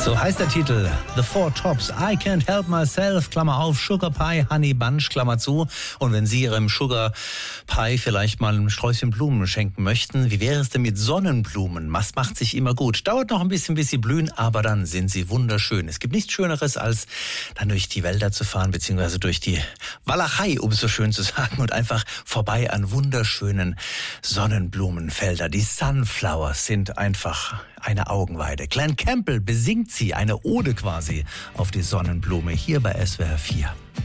So heißt der Titel, The Four Tops, I Can't Help Myself, Klammer auf, Sugar Pie, Honey Bunch, Klammer zu. Und wenn Sie Ihrem Sugar Pie vielleicht mal ein Sträußchen Blumen schenken möchten, wie wäre es denn mit Sonnenblumen? Was macht sich immer gut? Dauert noch ein bisschen, bis sie blühen, aber dann sind sie wunderschön. Es gibt nichts Schöneres, als dann durch die Wälder zu fahren, beziehungsweise durch die Walachei, um es so schön zu sagen, und einfach vorbei an wunderschönen Sonnenblumenfelder. Die Sunflowers sind einfach eine Augenweide. Glenn Campbell besingt sie, eine Ode quasi auf die Sonnenblume, hier bei SWR 4.